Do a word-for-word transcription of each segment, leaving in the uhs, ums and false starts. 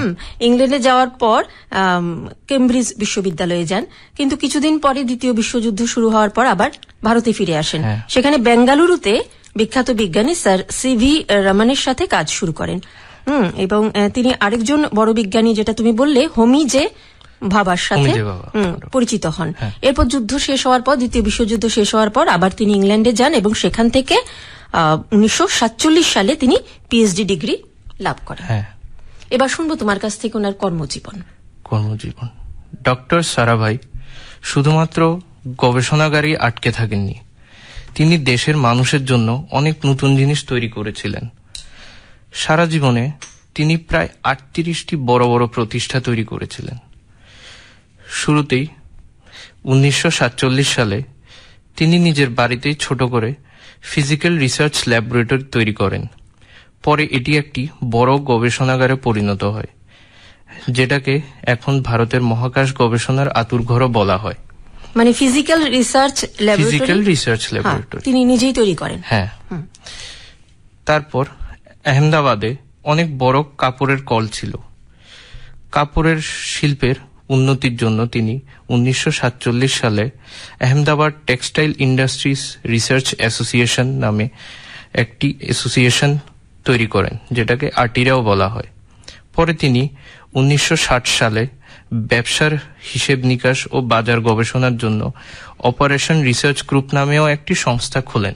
ইংল্যান্ডে যাওয়ার পর কেমব্রিজ বিশ্ববিদ্যালয়ে যান, কিন্তু কিছুদিন পরে দ্বিতীয় বিশ্বযুদ্ধ শুরু হওয়ার পর আবার ভারতে ফিরে আসেন। সেখানে বেঙ্গালুরুতে বিখ্যাত বিজ্ঞানী স্যার সিভি রমনের সাথে কাজ শুরু করেন। হুম এবং তিনি আরেকজন বড় বিজ্ঞানী, যেটা তুমি বললে, হোমি জে ভাবার সাথে পরিচিত হন। এরপর যুদ্ধ শেষ হওয়ার পর, দ্বিতীয় বিশ্বযুদ্ধ শেষ হওয়ার পর আবার তিনি ইংল্যান্ডে যান এবং সেখান থেকে উনিশশো সাতচল্লিশ সালে তিনি পিএইচডি ডিগ্রি লাভ করেন। এবার শুনবো তোমার কাছ থেকে ওনার কর্মজীবন। কর্মজীবন ডক্টর সারাভাই শুধুমাত্র গবেষণাগারে আটকে থাকেননি, তিনি দেশের মানুষের জন্য অনেক নতুন জিনিস তৈরি করেছিলেন। সারা জীবনে তিনি প্রায় আটত্রিশটি বড় বড় প্রতিষ্ঠা তৈরি করেছিলেন। শুরুতেই উনিশশো সাতচল্লিশ সালে তিনি নিজের বাড়িতেই ছোট করে ফিজিক্যাল রিসার্চ ল্যাবরেটরি তৈরি করেন। পরে এটি একটি বড় গবেষণাগারে পরিণত হয়, যেটাকে এখন ভারতের মহাকাশ গবেষণার আতুরঘরও বলা হয়। মানে physical research laboratory physical research laboratory তিনি নিজেই তৈরি করেন। হ্যাঁ। তারপর আহমেদাবাদে অনেক বড় কাপড়ের কল ছিল। কাপড়ের শিল্পের উন্নতির জন্য তিনি উনিশশো সাতচল্লিশ সালে Ahmedabad textile industries research association নামে একটি অ্যাসোসিয়েশন তৈরি করেন, যেটাকে আটিরাও বলা হয়। পরে তিনি উনিশশো ষাট সালে ব্যবসার হিসেব নিকাশ ও বাজার গবেষণার জন্য অপারেশন রিসার্চ গ্রুপ নামেও একটি সংস্থা খোলেন।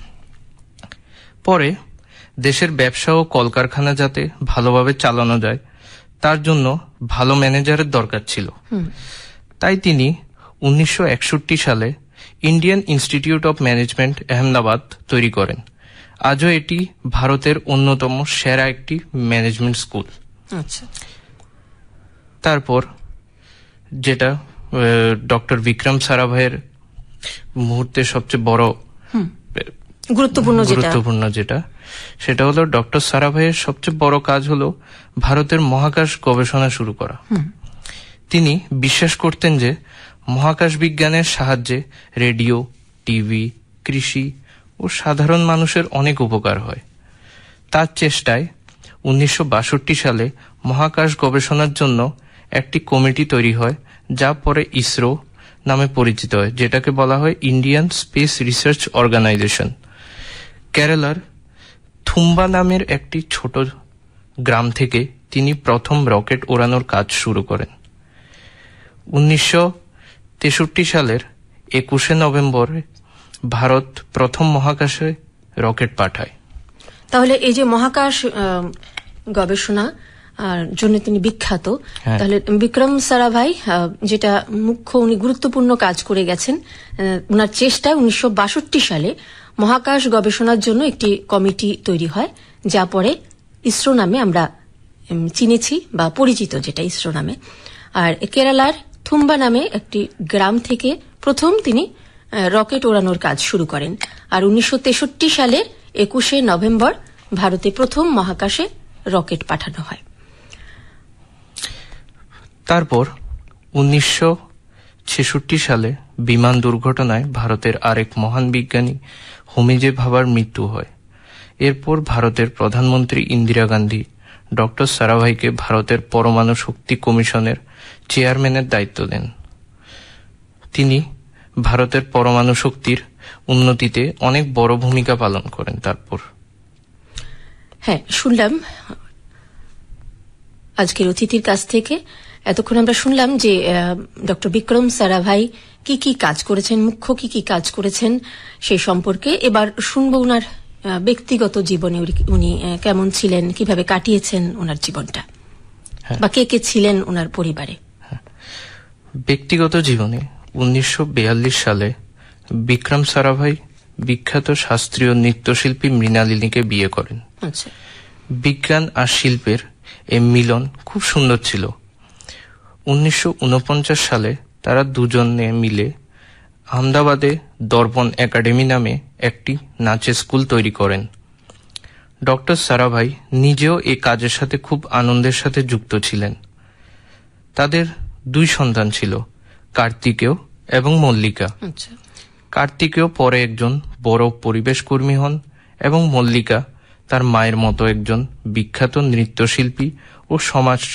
পরে দেশের ব্যবসা ও কলকারখানা যাতে ভালোভাবে চালানো যায়, তার জন্য ভালো ম্যানেজারের দরকার ছিল। তাই তিনি উনিশশো একষট্টি সালে Indian institute of management Ahmedabad তৈরি করেন। আজও এটি ভারতের অন্যতম সেরা একটি ম্যানেজমেন্ট স্কুল। আচ্ছা। তারপর যেটা ডক্টর বিক্রম সারাভাইয়ের মুহূর্তে সবচেয়ে বড় গুরুত্বপূর্ণ গুরুত্বপূর্ণ যেটা সেটা হলো ডক্টর সারাভাইয়ের সবচেয়ে বড় কাজ হলো ভারতের মহাকাশ গবেষণা শুরু করা। তিনি বিশ্বাস করতেন যে মহাকাশ বিজ্ঞানের সাহায্যে রেডিও, টিভি, কৃষি ও সাধারণ মানুষের অনেক উপকার হয়। তার চেষ্টায় উনিশশো বাষট্টি সালে মহাকাশ গবেষণার জন্য একটি কমিটি তৈরি হয়, যা পরে ইসরো নামে পরিচিত হয়, যেটাকে বলা হয় ইন্ডিয়ান স্পেস রিসার্চ অর্গানাইজেশন। কেরালার থুম্বা নামের একটি ছোট গ্রাম থেকে তিনি প্রথম রকেট ওড়ানোর কাজ শুরু করেন। উনিশশো তেষট্টি সালের একুশে নভেম্বর ভারত প্রথম মহাকাশে রকেট পাঠায়। তাহলে এই যে মহাকাশ গবেষণা জন্য তিনি বিখ্যাত, তাহলে বিক্রম সারাভাই যেটা মুখ্য উনি গুরুত্বপূর্ণ কাজ করে গেছেন, ওনার চেষ্টায় উনিশশো বাষট্টি সালে মহাকাশ গবেষণার জন্য একটি কমিটি তৈরি হয়, যা পরে ইসরো নামে আমরা চিনেছি বা পরিচিত, যেটা ইসরো নামে। আর কেরালার থুম্বা নামে একটি গ্রাম থেকে প্রথম তিনি রকেট ওড়ানোর কাজ শুরু করেন। আর উনিশশো তেষট্টি সালের একুশে নভেম্বর ভারতে প্রথম মহাকাশে রকেট পাঠানো হয়। তারপর উনিশশো ছেষট্টি সালে বিমান দুর্ঘটনায় ভারতের আরেক মহান বিজ্ঞানী হোমি জে ভাবার মৃত্যু হয়। এরপর ভারতের প্রধানমন্ত্রী ইন্দিরা গান্ধী ডক্টর সারাভাইকে ভারতের পরমাণু শক্তি কমিশনের চেয়ারম্যানের দায়িত্ব দেন। তিনি ভারতের পরমাণু শক্তির উন্নতিতে অনেক বড় ভূমিকা পালন করেন। তারপর হ্যাঁ, শুনলাম আজকের অতিথির কাছ থেকে, এতক্ষণ আমরা শুনলাম যে ডক্টর বিক্রম সারাভাই কি কি কাজ করেছেন, মুখ্য কি কি কাজ করেছেন সেই সম্পর্কে। এবার শুনবো ওনার ব্যক্তিগত জীবনে উনি কেমন ছিলেন, কিভাবে কাটিয়েছেন ওনার জীবনটা, বা কে কে ছিলেন ওনার পরিবারে। ব্যক্তিগত জীবনে উনিশশো বিয়াল্লিশ সালে বিক্রম সারাভাই বিখ্যাত শাস্ত্রীয় নৃত্যশিল্পী মৃণালিনীকে বিয়ে করেন। আচ্ছা। বিজ্ঞান আর শিল্পের এই মিলন খুব সুন্দর ছিল। উনিশশো উনপঞ্চাশ সালে তারা দুজনে মিলে আহমেদাবাদে দর্পণ একাডেমি নামে একটি নাচের স্কুল তৈরি করেন। ডক্টর সারাভাই নিজেও এই কাজের সাথে খুব আনন্দের সাথে যুক্ত ছিলেন। তাদের দুই সন্তান ছিল, কার্তিকেয় এবং মল্লিকা। কার্তিকেয় পরে একজন বড় পরিবেশ কর্মী হন এবং মল্লিকা তার মায়ের মতো একজন বিখ্যাত নৃত্যশিল্পী ও সমাজ